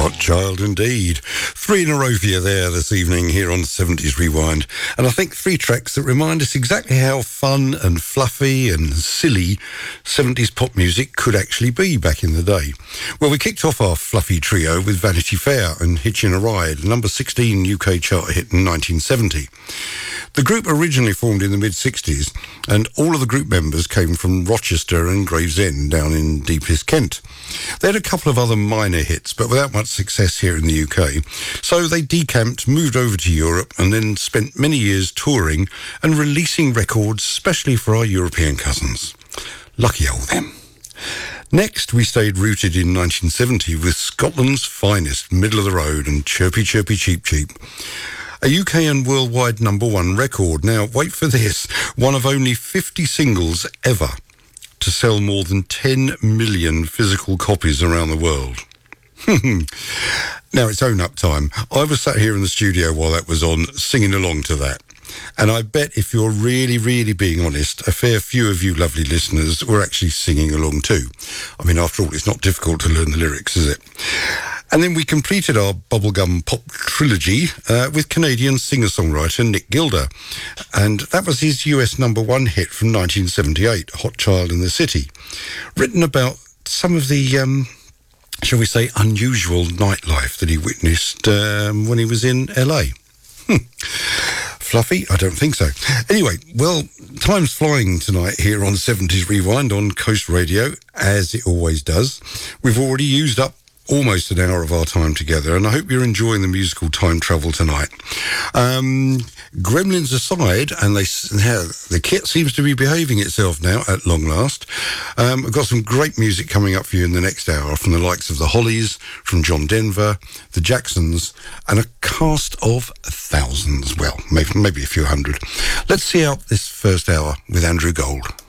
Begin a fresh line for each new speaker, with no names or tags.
Hot Child indeed. 3 in a row for you there this evening here on 70s Rewind. And I think 3 tracks that remind us exactly how fun and fluffy and silly 70s pop music could actually be back in the day. Well, we kicked off our fluffy trio with Vanity Fair and Hitchin' a Ride, number 16 UK chart hit in 1970. The group originally formed in the mid-60s, and all of the group members came from Rochester and Gravesend down in deepest Kent. They had a couple of other minor hits, but without much success here in the UK. So they decamped, moved over to Europe, and then spent many years touring and releasing records, especially for our European cousins. Lucky old them. Next, we stayed rooted in 1970 with Scotland's finest, Middle of the Road and Chirpy Chirpy Cheep Cheep. A UK and worldwide number 1 record. Now, wait for this, one of only 50 singles ever to sell more than 10 million physical copies around the world. Now, it's Own Up time. I was sat here in the studio while that was on, singing along to that. And I bet if you're really, really being honest, a fair few of you lovely listeners were actually singing along too. I mean, after all, it's not difficult to learn the lyrics, is it? And then we completed our bubblegum pop trilogy with Canadian singer-songwriter Nick Gilder. And that was his US number 1 hit from 1978, Hot Child in the City. Written about some of the, shall we say, unusual nightlife that he witnessed when he was in LA. Fluffy? I don't think so. Anyway, well, time's flying tonight here on 70s Rewind on Coast Radio, as it always does. We've already used up almost an hour of our time together, and I hope you're enjoying the musical time travel tonight. Gremlins aside, and the kit seems to be behaving itself now at long last. I've got some great music coming up for you in the next hour from the likes of the Hollies, from John Denver, the Jacksons, and a cast of thousands. Well, maybe a few hundred. Let's see out this first hour with Andrew Gold.